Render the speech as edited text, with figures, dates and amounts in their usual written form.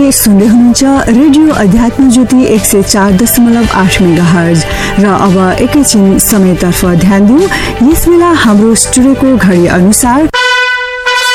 तपाईँ सुन्दै हुनुहुन्छ रेडियो अध्यात्म ज्योति 104.8 मेगाहर्ज र अब एकैछिन समयतर्फ ध्यान दिउँ। यस बेला हाम्रो स्टुडियोको घडी अनुसार